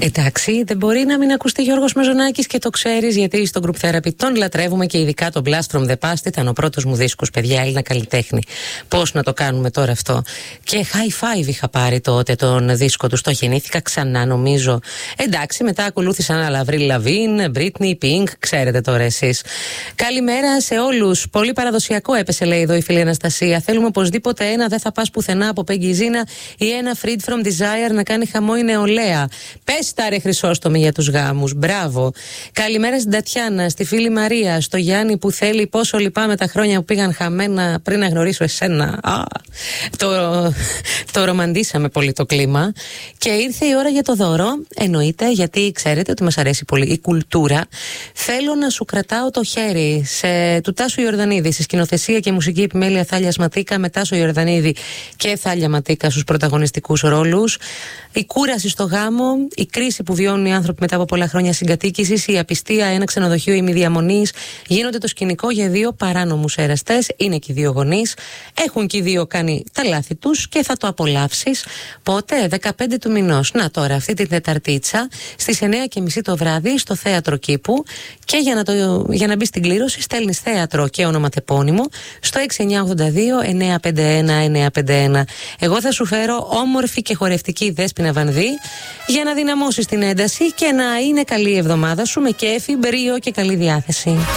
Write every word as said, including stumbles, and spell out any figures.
Εντάξει, δεν μπορεί να μην ακουστεί Γιώργος Μεζονάκης και το ξέρεις, γιατί στο Group Therapy τον λατρεύουμε και ειδικά το Blast from the Past ήταν ο πρώτος μου δίσκος, παιδιά, Έλληνα καλλιτέχνη. Πώς να το κάνουμε τώρα αυτό? Και High Five είχα πάρει τότε τον δίσκο του, στο γεννήθηκα ξανά νομίζω. Εντάξει, μετά ακολούθησαν Avril Lavigne, Britney, Pink, ξέρετε τώρα εσείς. Καλημέρα σε όλους. Πολύ παραδοσιακό έπεσε, λέει εδώ η φίλη Αναστασία. Θέλουμε οπωσδήποτε ένα Δεν θα πας πουθενά από Peggy Zina ή ένα Freed from Desire να κάνει χαμό η νεολαία. Πες τα ρε Χρυσόστομη για τους γάμους. Μπράβο. Καλημέρα στην Τατιάνα, στη φίλη Μαρία, στο Γιάννη που θέλει πόσο λυπάμαι τα χρόνια που πήγαν χαμένα πριν να γνωρίσω εσένα. Α, το, το ρομαντίσαμε πολύ το κλίμα. Και ήρθε η ώρα για το δώρο. Εννοείται, γιατί ξέρετε ότι μας αρέσει πολύ η κουλτούρα. Θέλω να σου κρατάω το χέρι σε, του Τάσου Ιορδανίδη, στη σκηνοθεσία και μουσική επιμέλεια Θάλια Ματίκα, με Τάσο Ιορδανίδη και Θάλια Ματίκα στους πρωταγωνιστικούς ρόλους. Η κούραση στο γάμο, η κρίση που βιώνουν οι άνθρωποι μετά από πολλά χρόνια συγκατοίκησης, η απιστία, ένα ξενοδοχείο ημιδιαμονής, γίνονται το σκηνικό για δύο παράνομους εραστές. Είναι και οι δύο γονείς. Έχουν και οι δύο κάνει τα λάθη τους και θα το απολαύσεις. Πότε? δεκαπέντε του μηνός. Να τώρα, αυτή την Τεταρτίτσα, στις εννιά και μισή το βράδυ, στο Θέατρο Κήπου. Και για να, το, για να μπει στην κλήρωση, στέλνεις θέατρο και ονοματεπώνυμο στο έξι εννιά ογδόντα δύο εννιά πέντε ένα εννιά πέντε ένα. Εγώ θα σου φέρω όμορφη και χορευτική Δέσποινα Βανδύ για να δυναμώσεις την ένταση και να είναι καλή η εβδομάδα σου με κέφι, μπρίο και καλή διάθεση.